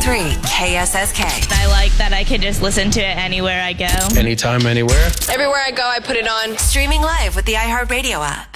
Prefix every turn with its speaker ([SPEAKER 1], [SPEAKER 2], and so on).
[SPEAKER 1] 102.3 KSSK.
[SPEAKER 2] I like that I can just listen to it anywhere I go.
[SPEAKER 3] Anytime, anywhere.
[SPEAKER 4] Everywhere I go, I put it on.
[SPEAKER 1] Streaming live with the iHeartRadio app.